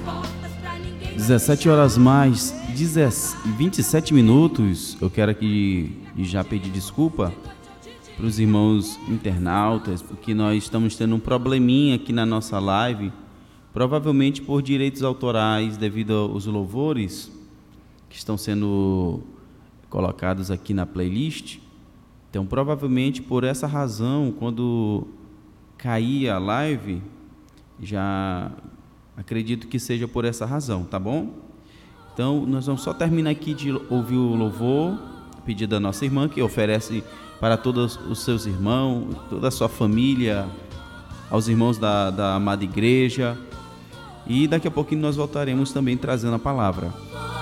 17 horas mais 27 minutos. Eu quero aqui já pedir desculpa para os irmãos internautas, porque nós estamos tendo um probleminha aqui na nossa live, provavelmente por direitos autorais devido aos louvores que estão sendo colocados aqui na playlist. Então, provavelmente por essa razão, quando cair a live, já acredito que seja por essa razão, tá bom? Então, nós vamos só terminar aqui de ouvir o louvor, pedido da nossa irmã, que oferece para todos os seus irmãos, toda a sua família, aos irmãos da amada igreja. E daqui a pouquinho nós voltaremos também trazendo a palavra.